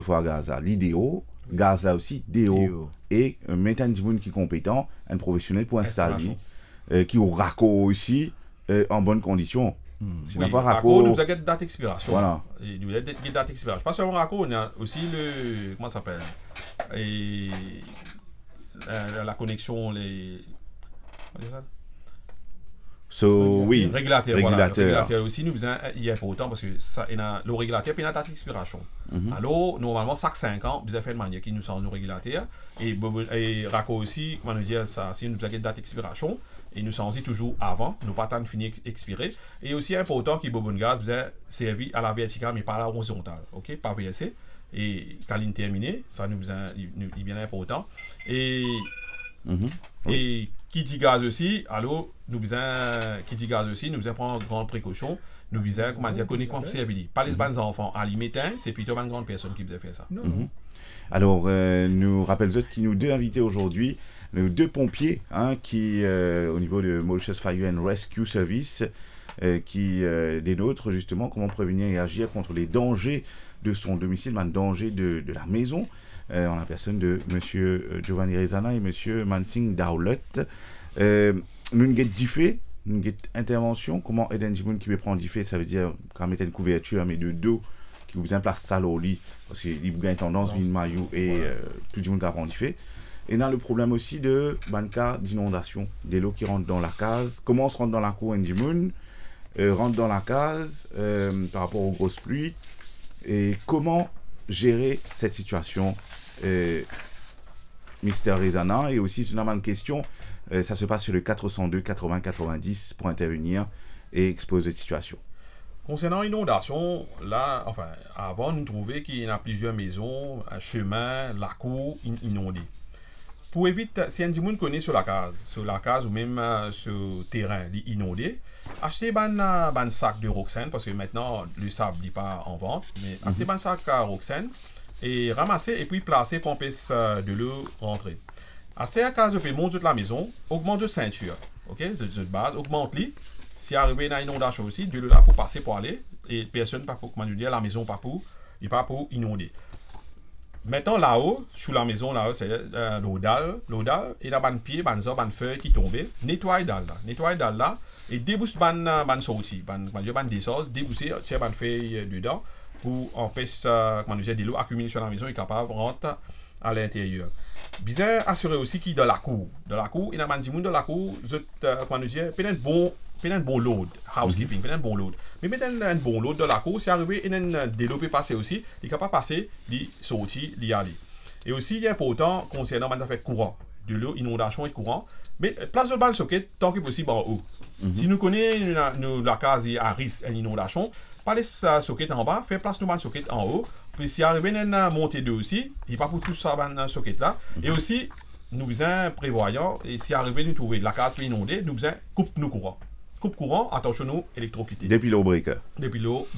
fois gaz là, l'idéo, gaz là aussi, déo. Et maintenant, du monde qui est compétent, un professionnel pour installer, qui au raccord aussi, en bonne condition. Si oui, raccord, nous avons une date d'expiration. Voilà. Et nous avons une date d'expiration. Pas seulement raccord, on a aussi le. Comment ça s'appelle? Et la connexion, les. Oui, régulateur. Voilà. Le régulateur aussi, nous faisons, il y a pas autant parce que ça, le régulateur, puis il y a une date d'expiration. Alors, normalement, chaque 5 ans, vous avez fait une manière qui nous change nos régulateurs. Et raccord aussi, comment nous dire, ça, si nous avons une date d'expiration, et nous changeons toujours avant, nous pas tant de finir expirer. Et aussi important que le gaz vous a servi à la verticale, mais pas à la horizontale, ok, pas VSC. Et quand il est terminé, ça nous est bien important. Et qui dit gaz aussi, alors nous qui dit gaz aussi, nous devons prendre grande précaution. Nous devons, comment dire, connaître comment c'est habilité. Pas les bonnes enfants à l'imitin, c'est plutôt une grande personne qui vous a fait ça. Alors, nous rappelons qui nous deux invités aujourd'hui, nos deux pompiers, qui, au niveau de Mauritius Fire and Rescue Service, qui dénotrent justement comment prévenir et agir contre les dangers de son domicile, les dangers de la maison, en la personne de M. Giovanni Rezana et M. Mansing Dowlett. Nous avons diffé, nous avons intervention, comment aider un qui veut prendre diffé, ça veut dire quand mettre une couverture, mais de dos, qui vous place ça au lit, parce qu'il a une tendance, une maillot, et tout le monde a prendre diffé. Et on a le problème aussi de cas d'inondation, des lots qui rentrent dans la case. Comment on se rentre dans la cour Ndimoun, rentre dans la case par rapport aux grosses pluies. Et comment gérer cette situation, Mr. Rezana. Et aussi, si on a une question, ça se passe sur le 402 80 90 pour intervenir et exposer cette situation. Concernant l'inondation, là, enfin, avant, nous trouvons qu'il y a plusieurs maisons, un chemin, la cour inondée. Pour éviter, si un monde connaît sur la case ou même sur le terrain inondé, achetez un sac de Roxane, parce que maintenant le sable n'est pas en vente, mais achetez un sac à Roxane et ramasser et puis placer pour empêcher de l'eau rentrer. Achetez la case de monter de la maison, augmente de ceinture, ok, de base, augmente-les. Si arrivé dans l'inondation aussi, de l'eau là pour passer pour aller, et personne pas pour, comment dire, la maison pas pour inonder. Maintenant, là-haut, sous la maison, là-haut, c'est l'eau dalle, et là, ban pied, ban feuille qui tombait, nettoie dalle là, et débousse ban sortie, ban descente, débousser, tiens, ban feuille dedans, pour empêcher, comment dire, de l'eau accumulée sur la maison et capable de rentrer à l'intérieur. Bien assurer aussi qu'il est dans la cour. Dans la cour, il y a des gens dans la cour, comment dire, peut-être bon load, housekeeping, peut-être bon load. Mais peut-être un bon load dans la cour, si arrivé, il y a un développé passer aussi, il est capable de passer, il sortir, il aller. Et aussi, il est important concernant le courant, de l'eau, inondation et courant, mais place de ban socket tant que possible en haut. Si nous connaissons la case à risque d'inondation, pas les sockets en bas, faire place de ban socket en haut. Puis si arrive une montée d'eau aussi, il n'y a pas pour tout ça dans socket là. Et aussi, nous faisons prévoyant, et si arrive nous trouver la case inondée, nous faisons coupe nos courants. Coupe courant, attention nous électrocuter. Depuis l'eau breaker. Depuis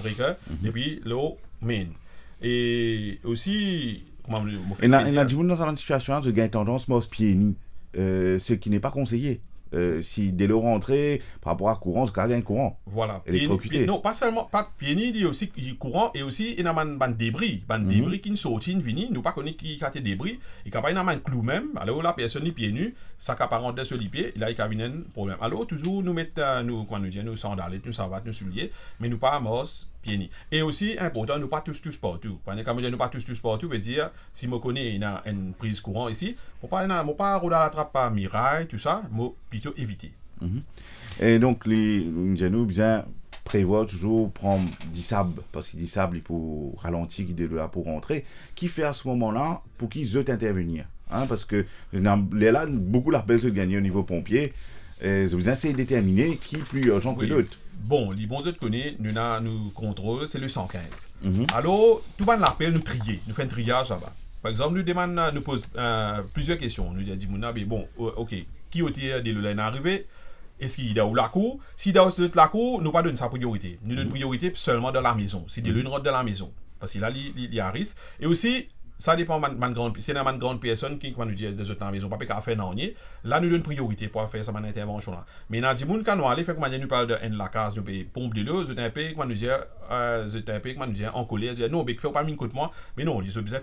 l'eau main. Et aussi, comment vous faites? Il y a du monde dans une situation de gagner tendance à se pieds nus, ce qui n'est pas conseillé. Si dès l'eau rentrée, par rapport à courant, c'est carrément courant. Voilà. Électrocuté. Non, pas seulement, pas pieds nus, il y a aussi courant et aussi il y a des débris. Des débris qui ne sortent, qui ne viennent, nous pas connaît qui a des débris. Et quand il y a un clou même, alors la personne est pieds nus, ça capare sur les pieds, là il y a un problème. Alors toujours nous mettons, nous sandales, nous savates, nous souliers, mais nous pas amorce pieds nus. Et aussi important, nous pas tous partout. Quand nous pas tous partout, veut dire si je connais une prise courant ici, pour pas rouler à la trappe par miraille, tout ça, moi plutôt éviter. Et donc les nous bien prévoir toujours prendre du sable parce qu'il dit sable il faut ralentir qui est là pour rentrer qui fait à ce moment-là pour qu'ils veulent intervenir parce que là beaucoup l'appellent se gagner au niveau pompier et vous essayez de déterminer qui est plus urgent que l'autre. Bon, les bons autres connaissent, nous contrôle, c'est le 115. Alors, tout le monde l'appelle, nous trier, nous faisons un triage là-bas. Par exemple, nous pose plusieurs questions. Nous disons, bon, ok, qui est de l'eau arrivé? Est-ce qu'il est dans la cour? Si il est dans la cour, nous ne donnons pas sa priorité. Nous donnons priorité seulement dans la maison. C'est de l'eau rentre dans la maison. Parce que là, il y a un risque. Et aussi, ça dépend de grande c'est une grande personne qui nous dit de temps maison pas qu'à faire non là nous donne priorité pour faire ça intervention là mais dans dit moun quand nous aller fait comment nous parle de la case de pompe de l'eau je t'ai payé comment nous dire je t'ai payé comment nous dire en colère dire non mais fait pas mine côté moi mais non ils ont besoin